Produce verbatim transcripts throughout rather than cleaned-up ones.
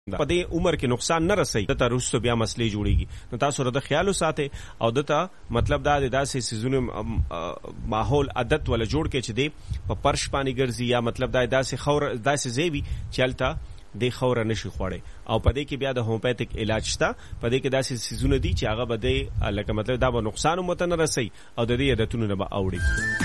په دې عمر کې نقصان نه رسي د ترستو بیا مسلې جوړيږي. نو تاسو رده خیال وساته او دته مطلب دا د داسې سيزونو ماحول عادت ولا جوړ کې چې دی په پرش پانی ګرځي یا مطلب دا داسې خور داسې زیوی چلتا د خور نشي خوړې او په دې کې بیا د هومپاتیک علاج شته. په دې کې داسې سيزونه دي چې هغه بده لکه مطلب دا به نقصان متن رسي او د دې عادتونو نه به اوړي.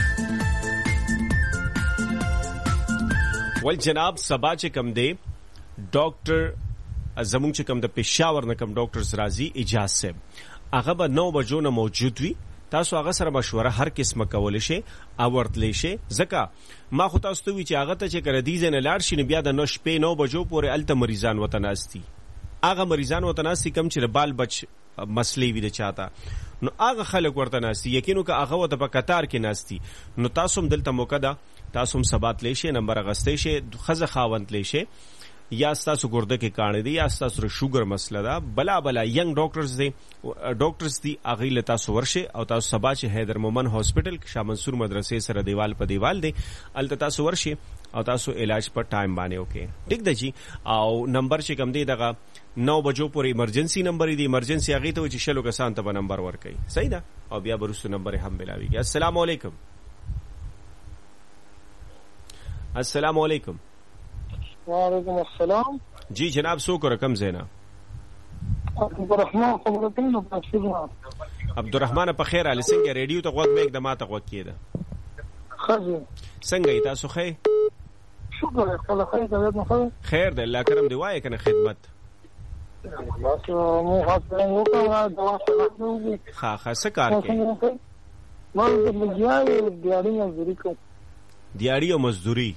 ول جناب سبا چې کم دی ډاکټر زمونږ چې کوم د پېښور نه کوم ډاکټرز راځي اجازه صاحب هغه به نو بجو نه موجود وي. تاسو هغه سره مشوره هر قسمه کول شي او ورتلی شي. ځکه ما خو تاسو ته وی چې هغه ته چې کړه دي زنه لاړ شي بیا د نو شپې نو بجو پورې الته مریضان وتناستي هغه مریضان وتناستي کم چې بال بچ مسلې وي د چاته نو هغه خلک ورته ناستي یقینو که هغه وته په قطار کې ناستي نو تاسو هم دلته موقع ده تاسو هم سبات لیشي نمبر اغستې شي خزه خاوند لیشي یا تاسو ګرده کې کانه دي یا تاسو شوګر مسله ده بلا بلا ینګ ډاکټرز دي ډاکټرز دي اغه له تاسو ورشه او تاسو سبا چې حیدر مومن هاسپټل شاه منصور مدرسې سره دیوال په دیوال دي ال تاسو ورشه او تاسو علاج پر ټایم باندې اوکې ټیک ده جی. او نمبر چې کم دی دغه نو بجو پورې ایمرجنسي نمبر دی ایمرجنسي هغه ته چې شلو کسان ته نمبر ورکړي صحیح ده او بیا برسو نمبر هم بلاوي. السلام علیکم. السلام علیکم. وعلیکم السلام. جی جناب سو کو رقم زینا عبدالرحمن خبرتین نو پښتو عبدالرحمن په خیر علي څنګه ریډیو ته غوږ مې اقدامات غوږ کېده خزه څنګه تاسو خې شکر خیر خیر خیر خیر د الله کرم دی وای کنه خدمت بس مو خاطر یو کا دوا سره ها ها څه کار کوي ما د مجاي دیاړي مزدوري کوم دیاړي او مزدوري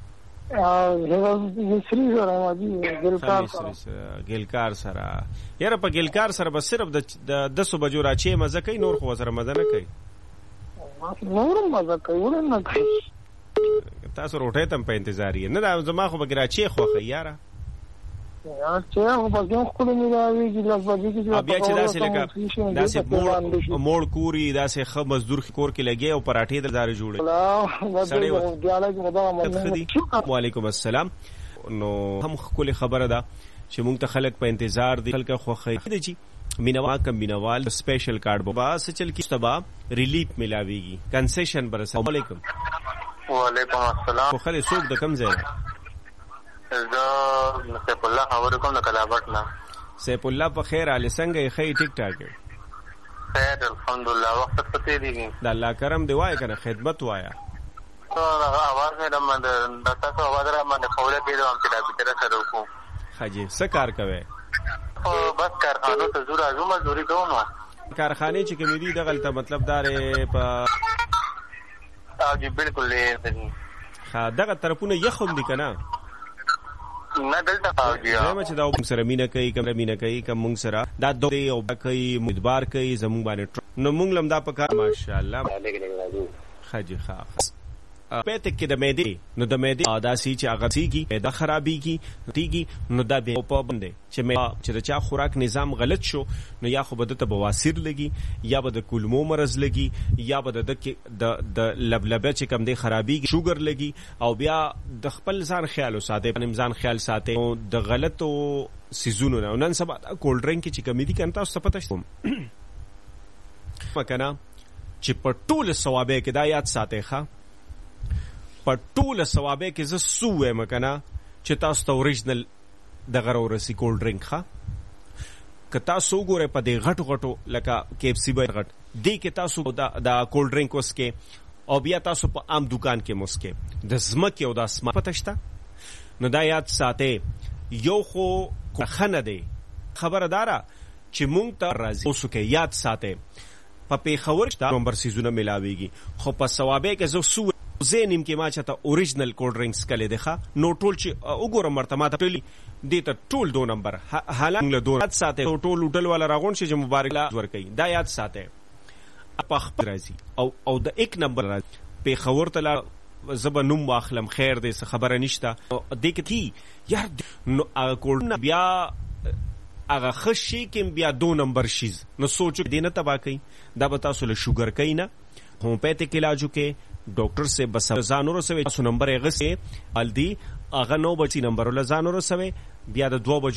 ګلکار سره یاره په ګلکار سره بس صرف د دسو بجو راچې مزه کوي نور خو سره مزه نه کوي نور مزه کوي نه کوي تاسو روټه تم په انتظار یې نه دا زما خو بګرا چی خو خیاره یا چې هغه په کوم خپل میراوي چې لاس باندې چې بیا چې داسې لکه داسې موړ موړ کوري داسې خ مزدور کور کې لګي او پراټې دردار جوړي. وعلیکم السلام. نو هم خپل خبره ده چې موږ ته خلک په انتظار دي خلک خو خیر دي چې مینوا کم مینوال سپیشل کارت بابا سچل کی تبا ریلیف ملاويږي کنسیشن بر. السلام علیکم. وعلیکم السلام. خو خله سوق د کم ځای زه سیف الله خبرې کوم د کلابټ نه. سیف الله په خیر علي څنګه یې خې ټیک ټاک خیر الحمدلله وخت پته دی د الله کرم دی وای کنه خدمت وایا هغه आवाज مې د تاسو आवाज را باندې خوله کېدو هم چې د بيتره سره وکړو. حاجی څه کار کوي؟ بس کارخانو ته زور ازو مزدوري کوم. کارخانه چې کوم دي دغه ته مطلب دار په اجي بالکل نه ها دغه طرفونه یخم دي کنه نه دلته پاوږي زما چې دا موږ سره مینه کوي کوم مینه کوي کوم موږ سره دا دوی او کوي مدبار کوي زموږ باندې نو موږ لم دا پکا ماشاءالله خاجي خا پته کې د مېدی نو د مېدی عاداسي چې هغه سيږي دا خرابيږي تیږي نو دا به په باندې چې مې چې چا خوراک نظام غلط شو نو یا خو بده ته بواسیر لګي یا به د کولمو مرز لګي یا به د د لبلبه چې کم دی خرابيږي شوګر لګي او بیا د خپل ځان خیال وساته په ځان خیال ساته د غلطو سيزونو نه نن سبا کولډ ډرینګ کې چې کمی دي کنه تاسو پته شوم مکنه چې په ټول ثوابه کې دا یاد ساته ښه په ټول ثوابه کې ز سوې مکنه چې تاسو ته اوریجنل د غرو رسی کولډ ډرینګ ښه که تاسو ګوره په دې غټو غټو لکه کیپ سی بای غټ دې کې تاسو دا د کولډ ډرینګ وسکه او بیا تاسو په عام دکان کې مسکه د زمکه او د اسما پتهشته نو دا یاد ساته یو خو خنه دی خبردارا چې مونږ ته راځي اوسو کې یاد ساته په پیښور شته نمبر سيزونه ملاويږي خو په ثوابه کې زو سو زینم کې ما چاته اوریجنل کولډ ډرینګز کله ده نو ټول چې وګورم مرتبه ته ټولي دته ټول دو نمبر حالا له دو یاد ساته ټول هوټل والا راغون شي چې مبارک لا ور کوي دا یاد ساته په خبر راځي او او د یک نمبر راځي پیښور ته زب نوم واخلم خیر دې خبره نشته دې کې یار نو کولډ بیا هغه خشي کې بیا دو نمبر شیز نو سوچ دینه تبا کوي دا به تاسو له شوګر کوي نه هومپیتیک علاجو کې ډاکټر سے بس زانورو سوي تاسو نمبر یې غسه الدی هغه نو بچی نمبر له زانورو سوي بیا د دوه